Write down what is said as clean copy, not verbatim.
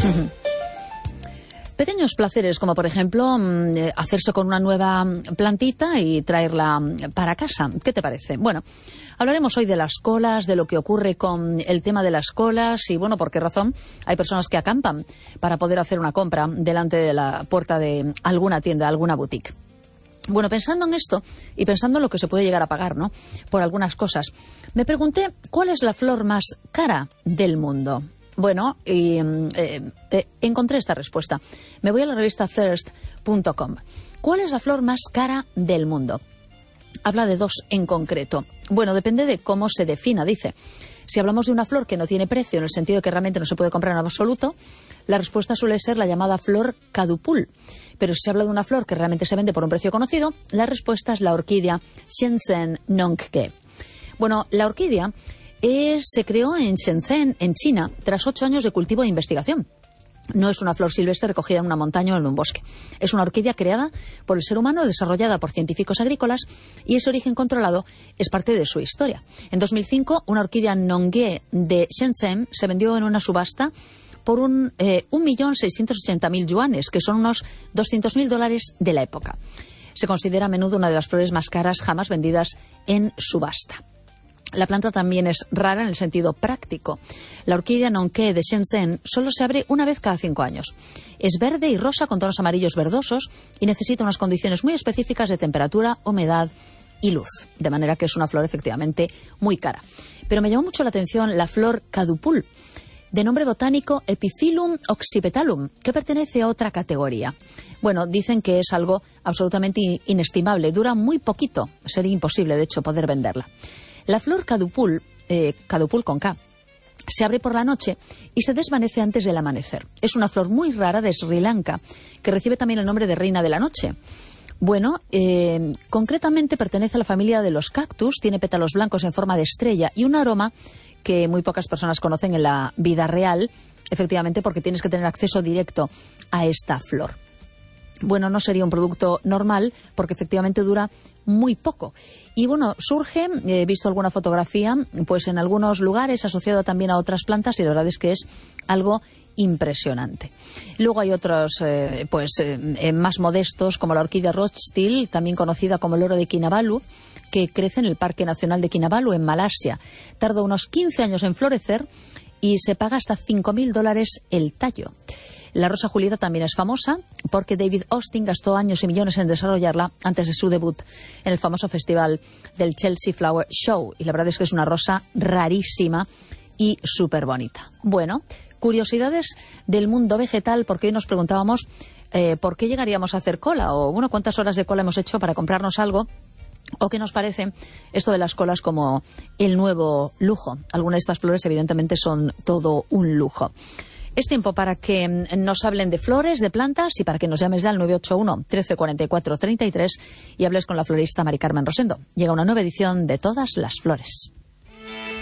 Pequeños placeres, como por ejemplo hacerse con una nueva plantita y traerla para casa. ¿Qué te parece? Bueno, hablaremos hoy de las colas, de lo que ocurre con el tema de las colas y, bueno, por qué razón hay personas que acampan para poder hacer una compra delante de la puerta de alguna tienda, alguna boutique. Bueno, pensando en esto y pensando en lo que se puede llegar a pagar, ¿no?, por algunas cosas, me pregunté cuál es la flor más cara del mundo. Bueno, y encontré esta respuesta. Me voy a la revista Thirst.com. ¿Cuál es la flor más cara del mundo? Habla de dos en concreto. Bueno, depende de cómo se defina, dice. Si hablamos de una flor que no tiene precio, en el sentido de que realmente no se puede comprar en absoluto, la respuesta suele ser la llamada flor kadupul. Pero si se habla de una flor que realmente se vende por un precio conocido, la respuesta es la orquídea Shenzhen Nongke. Bueno, la orquídea se creó en Shenzhen, en China, tras 8 años de cultivo e investigación. No es una flor silvestre recogida en una montaña o en un bosque. Es una orquídea creada por el ser humano, desarrollada por científicos agrícolas, y ese origen controlado es parte de su historia. En 2005, una orquídea Nongke de Shenzhen se vendió en una subasta por 1.680.000 yuanes, que son unos $200.000 de la época. Se considera a menudo una de las flores más caras jamás vendidas en subasta. La planta también es rara en el sentido práctico. La orquídea Nongke de Shenzhen solo se abre una vez cada 5 años. Es verde y rosa con tonos amarillos verdosos y necesita unas condiciones muy específicas de temperatura, humedad y luz. De manera que es una flor efectivamente muy cara. Pero me llamó mucho la atención la flor kadupul, de nombre botánico Epiphyllum oxypetalum, que pertenece a otra categoría. Bueno, dicen que es algo absolutamente inestimable. Dura muy poquito. Sería imposible, de hecho, poder venderla. La flor kadupul, kadupul con K, se abre por la noche y se desvanece antes del amanecer. Es una flor muy rara de Sri Lanka, que recibe también el nombre de reina de la noche. Bueno, concretamente pertenece a la familia de los cactus, tiene pétalos blancos en forma de estrella y un aroma que muy pocas personas conocen en la vida real, efectivamente porque tienes que tener acceso directo a esta flor. Bueno, no sería un producto normal porque efectivamente dura muy poco. Y bueno, surge, he visto alguna fotografía, pues en algunos lugares asociado también a otras plantas y la verdad es que es algo impresionante. Luego hay otros más modestos como la orquídea Rothschild, también conocida como el oro de Kinabalu, que crece en el Parque Nacional de Kinabalu en Malasia. Tarda unos 15 años en florecer y se paga hasta $5.000 el tallo. La rosa Julieta también es famosa porque David Austin gastó años y millones en desarrollarla antes de su debut en el famoso festival del Chelsea Flower Show. Y la verdad es que es una rosa rarísima y súper bonita. Bueno, curiosidades del mundo vegetal, porque hoy nos preguntábamos por qué llegaríamos a hacer cola o, bueno, cuántas horas de cola hemos hecho para comprarnos algo. ¿O qué nos parece esto de las colas como el nuevo lujo? Algunas de estas flores evidentemente son todo un lujo. Es tiempo para que nos hablen de flores, de plantas y para que nos llames ya al 981 1344 33 y hables con la florista Mari Carmen Rosendo. Llega una nueva edición de Todas las Flores.